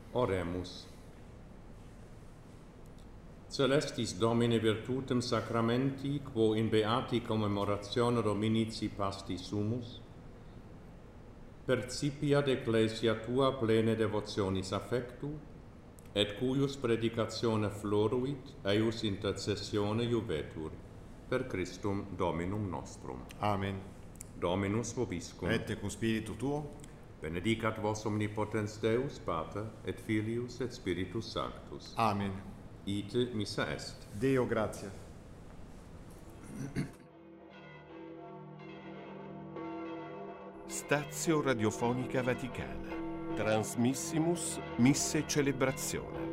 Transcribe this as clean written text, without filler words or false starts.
Oremus. Celestis Domine virtutem sacramenti, quo in beati commemoratione Dominici pasti sumus, percipiat ecclesia tua plene devotionis affectu, et cuius predicatione floruit, eius intercessione juvetur, per Christum Dominum nostrum. Amen. Dominus vobiscum. Et cum spiritu tuo, Benedicat vos omnipotens Deus, Pater, et Filius, et Spiritus Sanctus. Amen. Ite missa est. Deo gratia. Stazio Radiofonica Vaticana. Transmissimus Misse Celebrazione.